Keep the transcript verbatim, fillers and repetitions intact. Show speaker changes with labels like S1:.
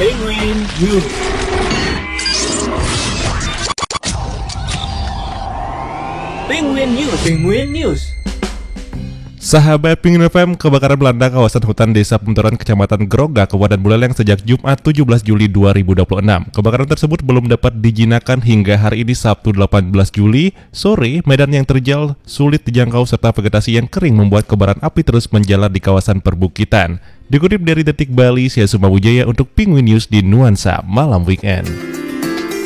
S1: Penguin News. Penguin News. Penguin News.
S2: Sahabat Penguin F M, kebakaran melanda kawasan hutan Desa Pemutaran Kecamatan Groga, Kabupaten Buleleng sejak Jumat tujuh belas Juli dua ribu dua puluh enam. Kebakaran tersebut belum dapat dijinakan hingga hari ini Sabtu delapan belas Juli sore. Medan yang terjal sulit dijangkau serta vegetasi yang kering membuat kobaran api terus menjalar di kawasan perbukitan. Dikutip dari Detik Bali, saya Suma Wijaya untuk Penguin News di Nuansa Malam Weekend.